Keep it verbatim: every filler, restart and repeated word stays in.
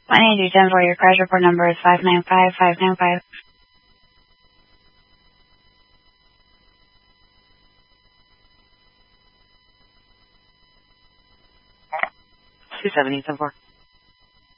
one eight two ten four, your crash report number is five nine five five nine five. two seven eight seven four.